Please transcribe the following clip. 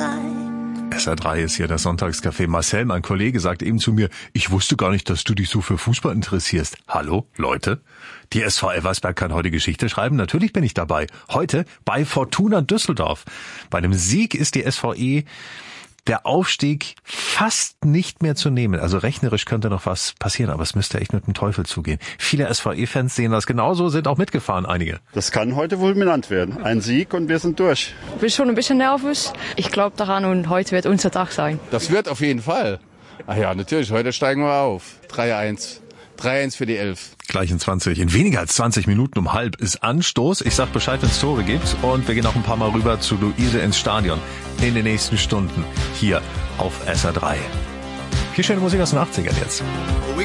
SR3 ist hier das Sonntagscafé. Marcel, mein Kollege, sagt eben zu mir, ich wusste gar nicht, dass du dich so für Fußball interessierst. Hallo, Leute? Die SV Elversberg kann heute Geschichte schreiben. Natürlich bin ich dabei. Heute bei Fortuna Düsseldorf. Bei einem Sieg ist die SVE der Aufstieg fast nicht mehr zu nehmen. Also rechnerisch könnte noch was passieren, aber es müsste echt mit dem Teufel zugehen. Viele SVE-Fans sehen das genauso, sind auch mitgefahren, einige. Das kann heute fulminant werden. Ein Sieg und wir sind durch. Ich bin schon ein bisschen nervös. Ich glaube daran und heute wird unser Tag sein. Das wird auf jeden Fall. Ach ja, natürlich, heute steigen wir auf. 3-1. 3-1 für die Elf. Gleich in weniger als 20 Minuten um halb ist Anstoß. Ich sag Bescheid, wenn es Tore gibt. Und wir gehen noch ein paar Mal rüber zu Luise ins Stadion. In den nächsten Stunden hier auf SR3. Viel schöne Musik aus den 80ern jetzt.